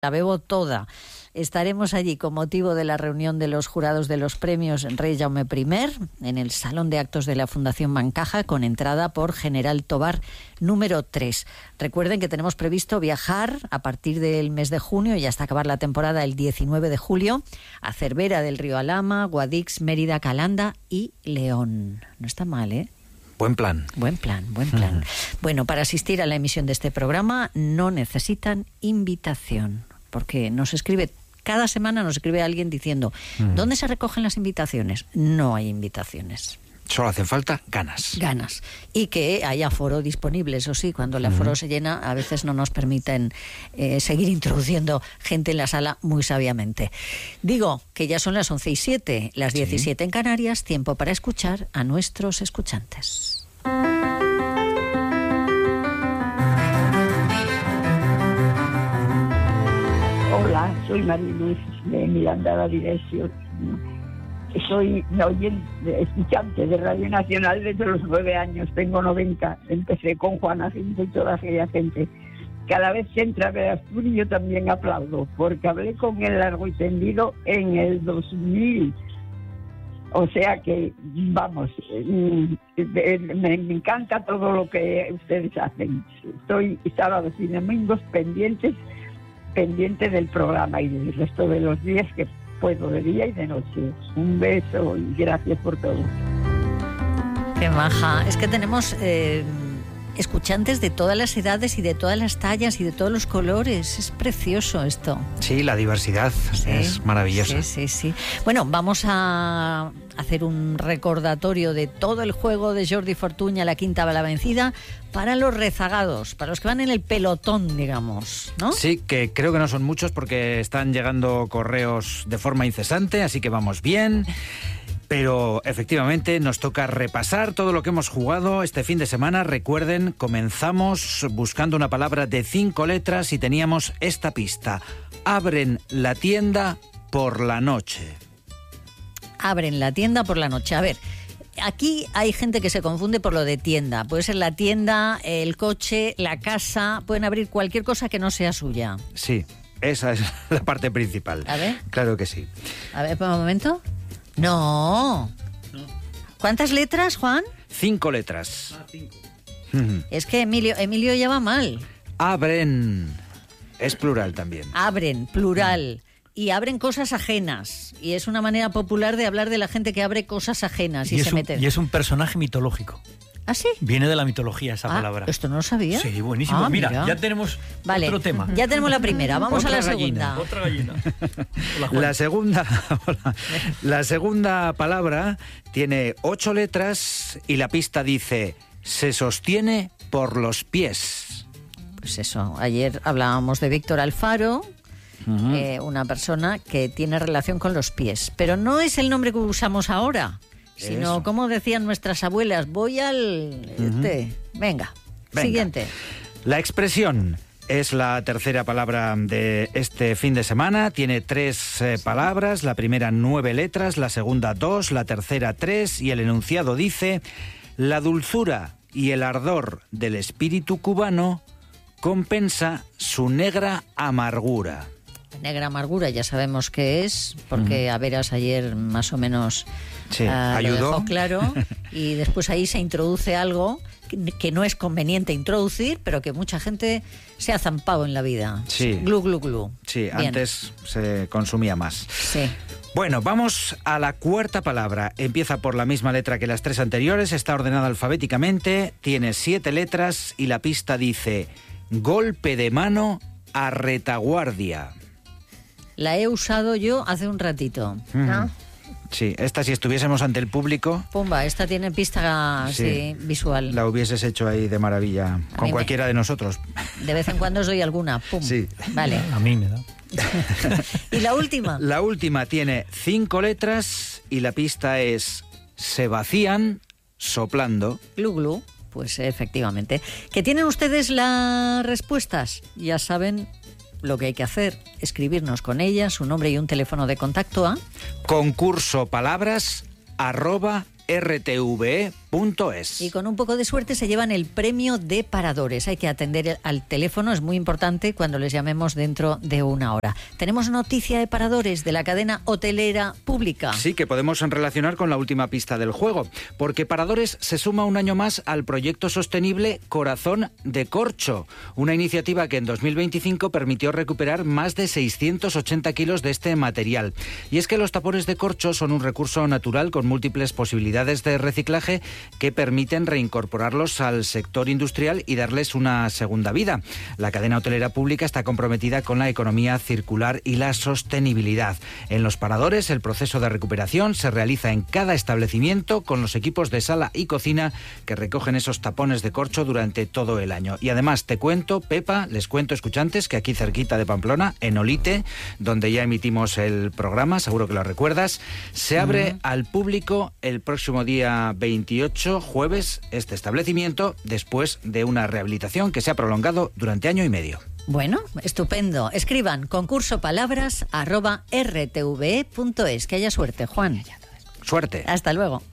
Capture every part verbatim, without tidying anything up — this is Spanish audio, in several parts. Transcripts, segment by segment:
La bebo toda. Estaremos allí con motivo de la reunión de los jurados de los premios Rey Jaume primer en el Salón de Actos de la Fundación Bancaja, con entrada por General Tobar número tres. Recuerden que tenemos previsto viajar a partir del mes de junio y hasta acabar la temporada el diecinueve de julio a Cervera del Río Alhama, Guadix, Mérida, Calanda y León. No está mal, ¿eh? Buen plan. Buen plan, buen plan. Uh-huh. Bueno, para asistir a la emisión de este programa no necesitan invitación, porque nos escribe, cada semana nos escribe alguien diciendo, uh-huh. ¿dónde se recogen las invitaciones? No hay invitaciones. Solo hacen falta ganas. Ganas. Y que haya aforo disponible, eso sí, cuando el aforo uh-huh. se llena, a veces no nos permiten eh, seguir introduciendo gente en la sala muy sabiamente. Digo que ya son las once y siete, las diecisiete sí. en Canarias, tiempo para escuchar a nuestros escuchantes. Hola, soy Mariluz de Miranda la Dirección. Soy oyente, escuchante de Radio Nacional desde los nueve años, tengo noventa. Empecé con Juana Cinto y toda aquella gente. Cada vez que entra a Veracruz yo también aplaudo, porque hablé con él largo y tendido en el dos mil. O sea que, vamos, me encanta todo lo que ustedes hacen. Estoy sábados y domingos pendientes, pendiente del programa y del resto de los días que puedo, de día y de noche. Un beso y gracias por todo. Qué maja. Es que tenemos eh, escuchantes de todas las edades y de todas las tallas y de todos los colores. Es precioso esto. Sí, la diversidad sí, es maravillosa. Sí, sí, sí. Bueno, vamos a hacer un recordatorio de todo el juego de Jordi Fortuña, La Quinta Bala Vencida, para los rezagados, para los que van en el pelotón, digamos, ¿no? Sí, que creo que no son muchos porque están llegando correos de forma incesante, así que vamos bien. Pero efectivamente nos toca repasar todo lo que hemos jugado este fin de semana. Recuerden, comenzamos buscando una palabra de cinco letras y teníamos esta pista. Abren la tienda por la noche. Abren la tienda por la noche. A ver, aquí hay gente que se confunde por lo de tienda. Puede ser la tienda, el coche, la casa. Pueden abrir cualquier cosa que no sea suya. Sí, esa es la parte principal. A ver. Claro que sí. A ver, por un momento. No. no. ¿Cuántas letras, Juan? Cinco letras. Ah, cinco. Es que Emilio, Emilio ya va mal. Abren. Es plural también. Abren, plural. Y abren cosas ajenas. Y es una manera popular de hablar de la gente que abre cosas ajenas y, y se un, mete. Y es un personaje mitológico. ¿Ah, sí? Viene de la mitología esa ah, palabra. ¿Esto no lo sabía? Sí, buenísimo. Ah, mira, mira, ya tenemos vale. otro tema. Ya tenemos la primera. Vamos Otra a la gallina. segunda. Otra gallina. Hola, Juan. La segunda, hola. La segunda palabra tiene ocho letras y la pista dice: se sostiene por los pies. Pues eso, ayer hablábamos de Víctor Alfaro, uh-huh. eh, una persona que tiene relación con los pies, pero no es el nombre que usamos ahora. Sino, Eso. como decían nuestras abuelas, voy al... Este. Uh-huh. Venga, Venga, siguiente. La expresión es la tercera palabra de este fin de semana. Tiene tres eh, palabras, la primera nueve letras, la segunda dos, la tercera tres, y el enunciado dice: la dulzura y el ardor del espíritu cubano compensa su negra amargura. Negra amargura ya sabemos qué es, porque uh-huh. a veras ayer más o menos sí, uh, ayudó. lo dejó claro, y después ahí se introduce algo que, que no es conveniente introducir, pero que mucha gente se ha zampado en la vida. Sí. Glu, glu, glu. Sí, Bien. Antes se consumía más. Sí. Bueno, vamos a la cuarta palabra. Empieza por la misma letra que las tres anteriores, está ordenada alfabéticamente, tiene siete letras y la pista dice: golpe de mano a retaguardia. La he usado yo hace un ratito, ¿no? Sí, esta si estuviésemos ante el público... Pumba, esta tiene pista sí, sí, visual. La hubieses hecho ahí de maravilla, a con cualquiera me... de nosotros. De vez en cuando os doy alguna, pum. Sí. Vale. A mí me da. ¿Y la última? La última tiene cinco letras y la pista es: se vacían soplando. Glu, glu. Pues efectivamente. ¿Que tienen ustedes las respuestas? Ya saben lo que hay que hacer: escribirnos con ellas, su nombre y un teléfono de contacto a concurso palabras arroba r t v e punto es. Y con un poco de suerte se llevan el premio de paradores. Hay que atender al teléfono, es muy importante cuando les llamemos dentro de una hora. Tenemos noticia de paradores de la cadena hotelera pública. Sí, que podemos relacionar con la última pista del juego, porque Paradores se suma un año más al proyecto sostenible Corazón de Corcho, una iniciativa que en dos mil veinticinco permitió recuperar más de seiscientos ochenta kilos de este material. Y es que los tapones de corcho son un recurso natural con múltiples posibilidades de reciclaje que permiten reincorporarlos al sector industrial y darles una segunda vida. La cadena hotelera pública está comprometida con la economía circular y la sostenibilidad. En los Paradores, el proceso de recuperación se realiza en cada establecimiento con los equipos de sala y cocina que recogen esos tapones de corcho durante todo el año. Y además te cuento, Pepa, les cuento, escuchantes, que aquí cerquita de Pamplona, en Olite, donde ya emitimos el programa, seguro que lo recuerdas, se abre uh-huh. al público el próximo día veintiocho, jueves, este establecimiento, después de una rehabilitación que se ha prolongado durante año y medio. Bueno, estupendo. Escriban concurso palabras arroba r t v e punto es. Que haya suerte, Juan. Suerte. Hasta luego.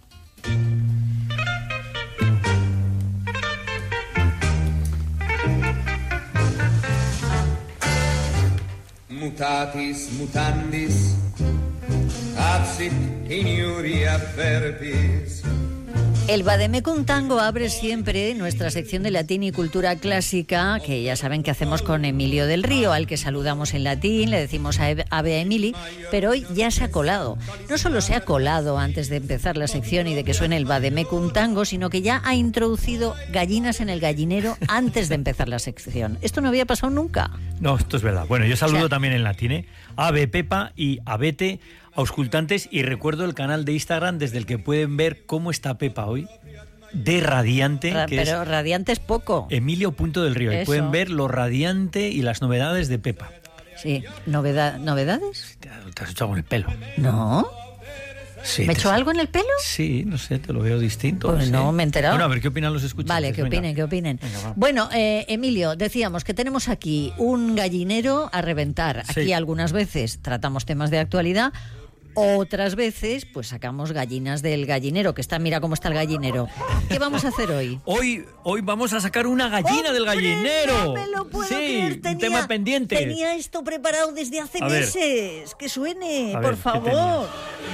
Mutatis mutandis, absit iniuria verbis. El Vademecum Tango abre siempre nuestra sección de latín y cultura clásica, que ya saben que hacemos con Emilio del Río, al que saludamos en latín, le decimos ave a Emili, pero hoy ya se ha colado. No solo se ha colado antes de empezar la sección y de que suene el Vademecum Tango, sino que ya ha introducido gallinas en el gallinero antes de empezar la sección. Esto no había pasado nunca. No, esto es verdad. Bueno, yo saludo o sea, también en latín, ¿eh? Ave, Pepa y Abete, auscultantes, y recuerdo el canal de Instagram desde el que pueden ver cómo está Pepa hoy, de radiante. Ra- que pero es radiante es poco. Emilio Punto del Río. Y pueden ver lo radiante y las novedades de Pepa. Sí, ¿Novedad, ¿novedades? Te, te has echado con el pelo. No. Sí, ¿Me he hecho algo en el pelo? Sí, no sé, te lo veo distinto. Pues sí. no, me he enterado. Bueno, a ver, ¿qué opinan los escuchantes? Vale, que opinen, Venga. que opinen. Venga, bueno, eh, Emilio, decíamos que tenemos aquí un gallinero a reventar. Aquí sí. algunas veces tratamos temas de actualidad, otras veces pues sacamos gallinas del gallinero, que está, mira cómo está el gallinero. ¿Qué vamos a hacer hoy? Hoy, hoy vamos a sacar una gallina del gallinero. No me lo puedo sí, creer. Tenía, un tema pendiente. Tenía esto preparado desde hace A ver. meses. Que suene, A por ver, ¿qué favor.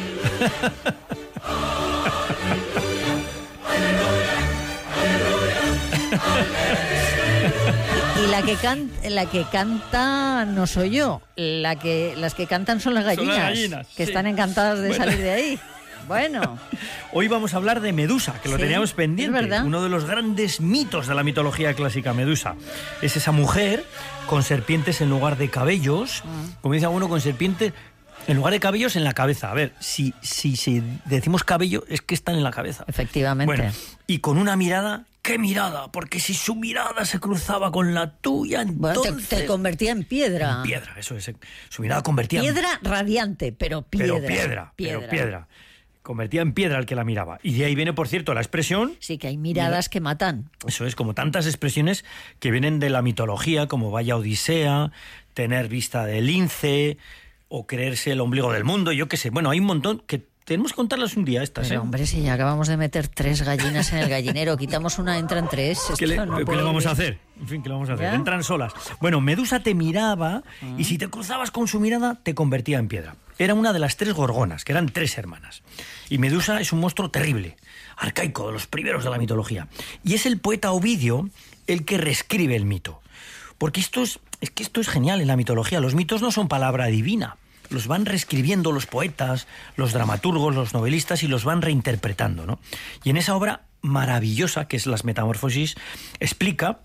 Y la que, can, la que canta no soy yo, la que, las que cantan son las gallinas, Son las gallinas que sí. están encantadas de Bueno. salir de ahí. Bueno. Hoy vamos a hablar de Medusa, que lo Sí, teníamos pendiente. es verdad. Uno de los grandes mitos de la mitología clásica, Medusa. Es esa mujer con serpientes en lugar de cabellos, Mm. como dice uno, con serpientes en lugar de cabellos en la cabeza. A ver, si, si, si decimos cabello, es que están en la cabeza. Efectivamente. Bueno, y con una mirada, ¿qué mirada? Porque si su mirada se cruzaba con la tuya, Bueno, entonces... te, te convertía en piedra. En piedra, eso es. Su mirada convertía en Piedra radiante, pero piedra. Pero piedra, pero piedra. Convertía en piedra al que la miraba. Y de ahí viene, por cierto, la expresión... Sí, que hay miradas que matan. Eso es, como tantas expresiones que vienen de la mitología, como vaya Odisea, tener vista de lince, o creerse el ombligo del mundo, yo qué sé. Bueno, hay un montón que tenemos que contarlas un día estas, Pero ¿eh? hombre, si ya acabamos de meter tres gallinas en el gallinero, quitamos una, entran tres. ¿Qué Esto le, no ¿qué puede le vamos ir. a hacer? En fin, ¿qué le vamos a hacer? ¿Ya? Entran solas. Bueno, Medusa te miraba Ah. y si te cruzabas con su mirada, te convertía en piedra. Era una de las tres gorgonas, que eran tres hermanas. Y Medusa es un monstruo terrible, arcaico, de los primeros de la mitología. Y es el poeta Ovidio el que reescribe el mito. Porque esto es, es que esto es genial en la mitología. Los mitos no son palabra divina. Los van reescribiendo los poetas, los dramaturgos, los novelistas y los van reinterpretando, ¿no? Y en esa obra maravillosa, que es Las Metamorfosis, explica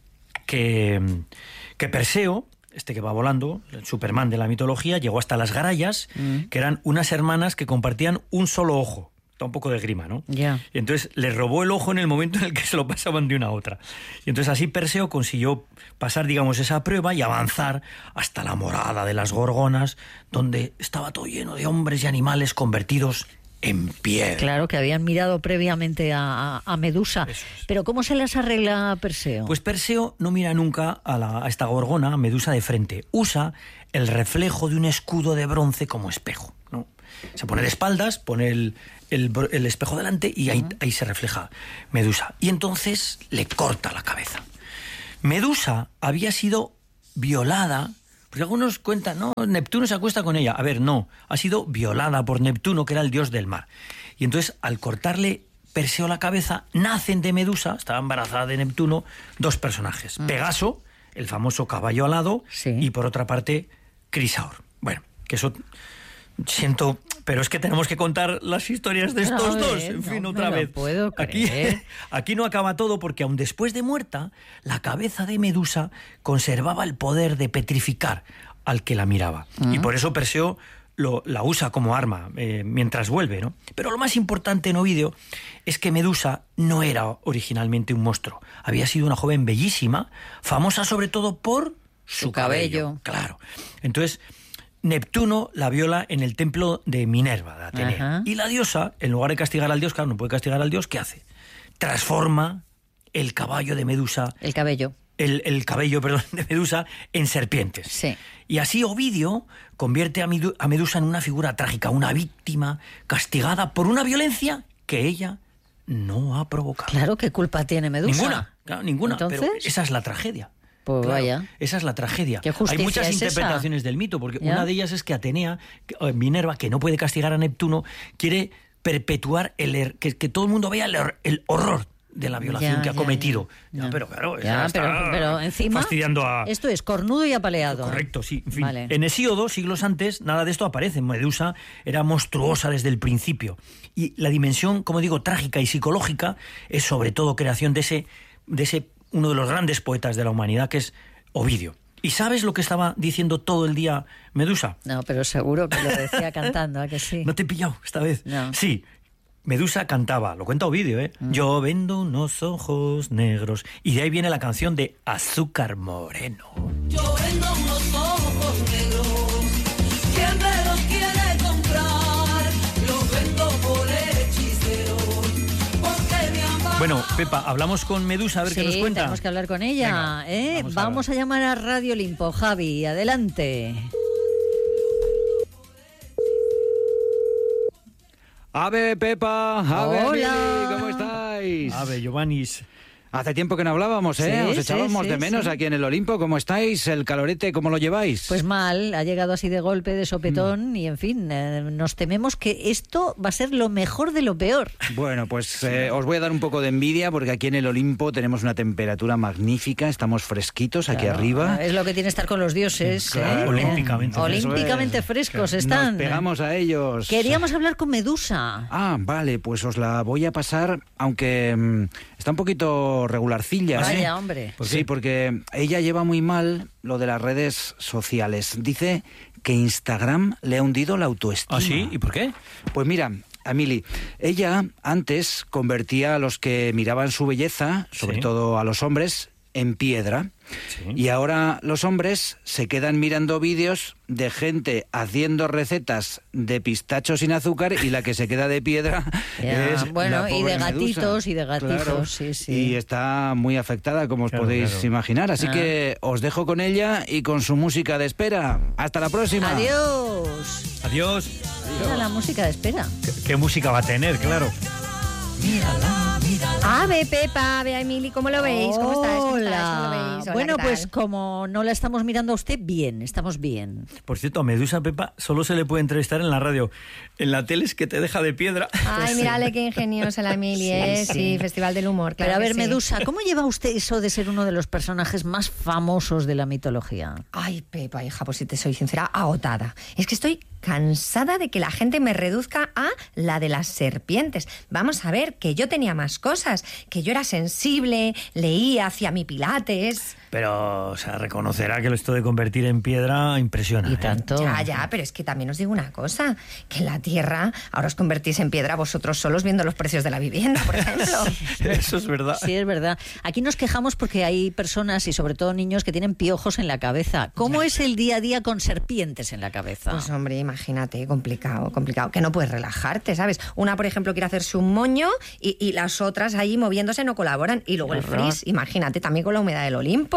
que, que Perseo, este que va volando, el Superman de la mitología, llegó hasta las Garayas, mm. que eran unas hermanas que compartían un solo ojo. Da un poco de grima, ¿no? Yeah. Y entonces le robó el ojo en el momento en el que se lo pasaban de una a otra. Y entonces así Perseo consiguió pasar, digamos, esa prueba y avanzar hasta la morada de las Gorgonas, donde estaba todo lleno de hombres y animales convertidos en piedra. Claro, que habían mirado previamente a, a, a Medusa. Eso es. Pero ¿cómo se las arregla Perseo? Pues Perseo no mira nunca a, la, a esta gorgona, a Medusa, de frente. Usa el reflejo de un escudo de bronce como espejo, ¿no? Se pone de espaldas, pone el, el, el espejo delante y ahí, ahí se refleja Medusa. Y entonces le corta la cabeza. Medusa había sido violada, porque algunos cuentan, no, Neptuno se acuesta con ella. A ver, no, ha sido violada por Neptuno, que era el dios del mar. Y entonces, al cortarle Perseo la cabeza, nacen de Medusa, estaba embarazada de Neptuno, dos personajes. Mm. Pegaso, el famoso caballo alado, sí. Y por otra parte, Crisaor. Bueno, que eso... Siento, pero es que tenemos que contar las historias de estos ver, dos, en fin, no otra me vez. Lo puedo aquí, aquí no acaba todo, porque aun después de muerta, la cabeza de Medusa conservaba el poder de petrificar al que la miraba. Uh-huh. Y por eso Perseo lo, la usa como arma eh, mientras vuelve, ¿no? Pero lo más importante en Ovidio es que Medusa no era originalmente un monstruo. Había sido una joven bellísima, famosa sobre todo por su, su cabello. cabello. Claro. Entonces... Neptuno la viola en el templo de Minerva, de Atenea. Ajá. Y la diosa, en lugar de castigar al dios, claro, no puede castigar al dios, ¿qué hace? Transforma el caballo de Medusa... El cabello. El, el cabello, perdón, de Medusa en serpientes. Sí. Y así Ovidio convierte a, Midu- a Medusa en una figura trágica, una víctima castigada por una violencia que ella no ha provocado. Claro, ¿qué culpa tiene Medusa? Ninguna, claro, ninguna. ¿Entonces? Pero esa es la tragedia. Pues claro, vaya. Esa es la tragedia. ¿Qué justicia Hay muchas es interpretaciones esa? del mito, porque ¿Ya? Una de ellas es que Atenea, que, Minerva, que no puede castigar a Neptuno, quiere perpetuar el er, que, que todo el mundo vea el, el horror de la violación ya, que ha ya, cometido. Ya, ya, pero claro, ya, está pero, pero encima fastidiando a... Esto es cornudo y apaleado. Correcto, sí. En, fin, vale. En Hesíodo, siglos antes, nada de esto aparece. Medusa era monstruosa desde el principio. Y la dimensión, como digo, trágica y psicológica es sobre todo creación de ese, de ese uno de los grandes poetas de la humanidad, que es Ovidio. ¿Y sabes lo que estaba diciendo todo el día Medusa? No, pero seguro que lo decía cantando, ¿a que sí? ¿No te he pillado esta vez? No. Sí. Medusa cantaba, lo cuenta Ovidio, ¿eh? Mm. Yo vendo unos ojos negros. Y de ahí viene la canción de Azúcar Moreno. Yo vendo unos ojos negros. ¿Quién me los quiere comprar? Los vendo por el hechicero. Porque mi amor... Bueno, Pepa, hablamos con Medusa a ver sí, qué nos cuenta. Tenemos que hablar con ella. Venga, ¿eh? Vamos, vamos a, a llamar a Radio Olimpo. Javi, adelante. Ave Pepa, ave Hola. Emily, ¿cómo estáis? Ave Giovannis. Hace tiempo que no hablábamos, ¿eh? Sí, Os echábamos sí, de sí, menos sí. aquí en el Olimpo. ¿Cómo estáis? ¿El calorete cómo lo lleváis? Pues mal, ha llegado así de golpe, de sopetón, mm. y en fin, eh, nos tememos que esto va a ser lo mejor de lo peor. Bueno, pues eh, os voy a dar un poco de envidia porque aquí en el Olimpo tenemos una temperatura magnífica, estamos fresquitos aquí Claro, arriba. Es lo que tiene estar con los dioses. Claro, ¿eh? olímpicamente. Olímpicamente Eso es. frescos Nos están. pegamos a ellos. Queríamos hablar con Medusa. Ah, vale, pues os la voy a pasar, aunque mmm, está un poquito regularcilla. Vaya, ¿eh? hombre. ¿Por sí, qué? Porque ella lleva muy mal lo de las redes sociales. Dice que Instagram le ha hundido la autoestima. ¿Ah, sí? ¿Y por qué? Pues mira, Emily, ella antes convertía a los que miraban su belleza, sobre sí. todo a los hombres, en piedra. Sí. Y ahora los hombres se quedan mirando vídeos de gente haciendo recetas de pistacho sin azúcar y la que se queda de piedra ya, es bueno, la y pobre de gatitos Medusa. y de gatitos, claro. sí, sí. Y está muy afectada, como os claro, podéis claro. imaginar. Así ah. que os dejo con ella y con su música de espera. Hasta la próxima. Adiós. Adiós. Mira la música de espera. ¿Qué, qué música va a tener, claro? Mírala, mírala. Ave, Pepa, Ave, Emily, ¿cómo lo veis? ¿Cómo estáis? ¿Cómo estáis? ¿Cómo lo veis? Hola, Bueno, ¿qué tal? pues como no la estamos mirando a usted, bien, estamos bien. Por cierto, a Medusa, Pepa, solo se le puede entrevistar en la radio. En la tele es que te deja de piedra. Ay, mírale qué ingeniosa la Emily, ¿eh? Sí, sí, Festival del Humor, claro. Pero a ver, que sí. Medusa, ¿cómo lleva usted eso de ser uno de los personajes más famosos de la mitología? Ay, Pepa, hija, pues si te soy sincera, agotada. Es que estoy cansada de que la gente me reduzca a la de las serpientes. Vamos a ver, que yo tenía más cosas, que yo era sensible, leía, hacía mi pilates... Pero, o sea, reconocerá que esto de convertir en piedra impresiona. Y ¿eh? tanto. Ya, ya, pero es que también os digo una cosa, que en la tierra ahora os convertís en piedra vosotros solos viendo los precios de la vivienda, por ejemplo. Eso es verdad. Sí, es verdad. Aquí nos quejamos porque hay personas y sobre todo niños que tienen piojos en la cabeza. ¿Cómo es el día a día con serpientes en la cabeza? Pues hombre, imagínate, complicado, complicado, que no puedes relajarte, ¿sabes? Una, por ejemplo, quiere hacerse un moño y, y las otras ahí moviéndose no colaboran. Y luego el frizz, imagínate, también con la humedad del Olimpo.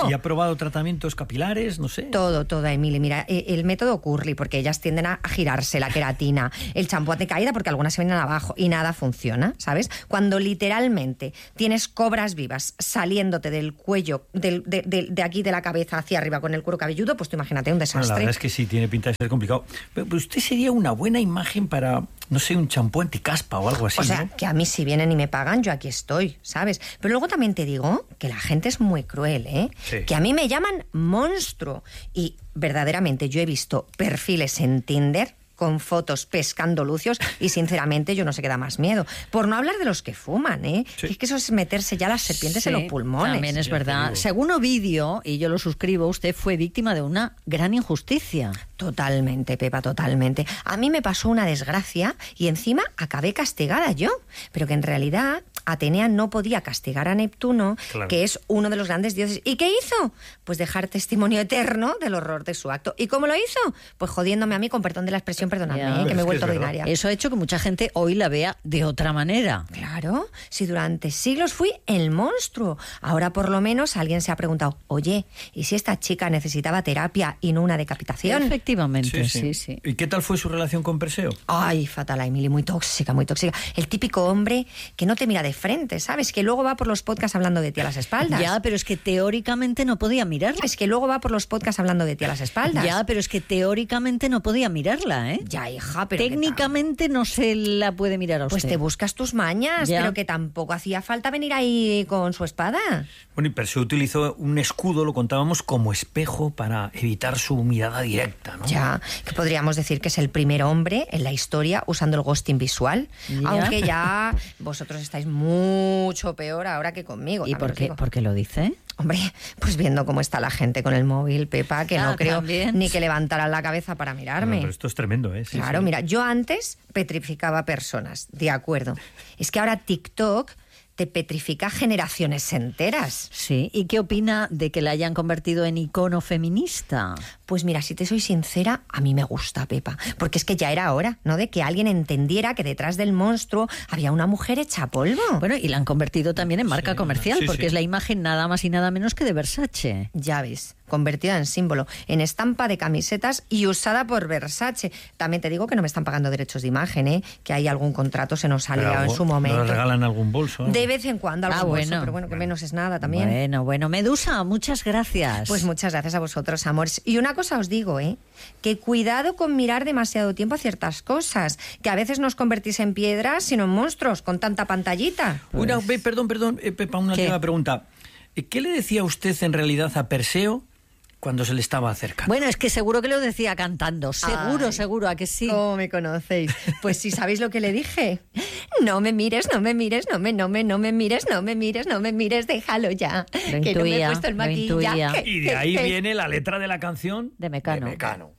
¿Y ha probado tratamientos capilares? No sé. Todo, todo, Emily. Mira, el método Curly, porque ellas tienden a girarse, la queratina, el champú anticaída, porque algunas se vienen abajo y nada funciona, ¿sabes? Cuando literalmente tienes cobras vivas saliéndote del cuello, del, de, de, de aquí de la cabeza hacia arriba con el cuero cabelludo, pues tú imagínate un desastre. Bueno, la verdad es que sí, tiene pinta de ser complicado. Pero, pero usted sería una buena imagen para, no sé, un champú anticaspa o algo así, O sea, ¿no? que a mí si vienen y me pagan, yo aquí estoy, ¿sabes? Pero luego también te digo que la gente es muy cruel, ¿eh? Sí. Que a mí me llaman monstruo. Y verdaderamente yo he visto perfiles en Tinder con fotos pescando lucios y sinceramente yo no sé qué da más miedo. Por no hablar de los que fuman, ¿eh? Sí. Es que eso es meterse ya las serpientes Sí, en los pulmones. También es Ya te verdad. digo. Según Ovidio, y yo lo suscribo, usted fue víctima de una gran injusticia. Totalmente, Pepa, totalmente. A mí me pasó una desgracia y encima acabé castigada yo. Pero que en realidad Atenea no podía castigar a Neptuno, Claro. que es uno de los grandes dioses. ¿Y qué hizo? Pues dejar testimonio eterno del horror de su acto. ¿Y cómo lo hizo? Pues jodiéndome a mí, con perdón de la expresión, perdonadme, Ya. ¿eh? que Es me he que vuelto es verdad. ordinaria. Eso ha hecho que mucha gente hoy la vea de otra manera. Claro, si durante siglos fui el monstruo. Ahora por lo menos alguien se ha preguntado, oye, ¿y si esta chica necesitaba terapia y no una decapitación? Efectivamente, sí, sí. ¿Y qué tal fue su relación con Perseo? Ay, fatal, Emily, muy tóxica, muy tóxica. El típico hombre que no te mira de frente, ¿sabes? Que luego va por los podcasts hablando de ti a las espaldas. Ya, pero es que teóricamente no podía mirarla. Es que luego va por los podcasts hablando de ti a las espaldas. Ya, pero es que teóricamente no podía mirarla, ¿eh? Ya, hija, pero... ¿qué tal? Técnicamente no se la puede mirar a usted. Pues te buscas tus mañas, Ya. pero que tampoco hacía falta venir ahí con su espada. Bueno, y Perseo utilizó un escudo, lo contábamos, como espejo para evitar su mirada directa, ¿no? Ya, que podríamos decir que es el primer hombre en la historia usando el ghosting visual, Ya. aunque ya vosotros estáis mucho peor ahora que conmigo. ¿Y también por os qué, digo. por qué lo dice? Hombre, pues viendo cómo está la gente con el móvil, Pepa, que Ah, no creo también. ni que levantaran la cabeza para No, mirarme. pero esto es tremendo, ¿eh? Sí, Claro, sí. mira, yo antes petrificaba personas, de acuerdo. Es que ahora TikTok te petrifica generaciones enteras. Sí. ¿Y qué opina de que la hayan convertido en icono feminista? Pues mira, si te soy sincera, a mí me gusta, Pepa, porque es que ya era hora, ¿no?, de que alguien entendiera que detrás del monstruo había una mujer hecha polvo. Bueno, y la han convertido también en marca Sí, comercial, sí, porque sí. es la imagen nada más y nada menos que de Versace. Ya ves, convertida en símbolo, en estampa de camisetas y usada por Versace. También te digo que no me están pagando derechos de imagen, ¿eh? Que hay algún contrato, se nos ha Pero liado en algo- su momento. ¿No le regalan algún bolso? algo? De vez en cuando algún Ah, bolso, bueno. pero bueno, que menos es nada también. Bueno, bueno. Medusa, muchas gracias. Pues muchas gracias a vosotros, amores. Y una cosa os digo, ¿eh? Que cuidado con mirar demasiado tiempo a ciertas cosas, que a veces nos convertís en piedras, sino en monstruos, con tanta pantallita. Una, ve, perdón, perdón, eh, Pepa, una ¿Qué? última pregunta. Eh, ¿Qué le decía usted en realidad a Perseo cuando se le estaba acercando? Bueno, es que seguro que lo decía cantando. Seguro, Ay. seguro, ¿a que sí? ¿Cómo me conocéis? Pues sí, ¿sabéis lo que le dije? No me mires, no me mires, no me, no me, no me mires, no me mires, no me mires, déjalo ya. Lo que no me he intuía, puesto el lo intuía. maquillaje. Y de ahí viene la letra de la canción De Mecano. De Mecano.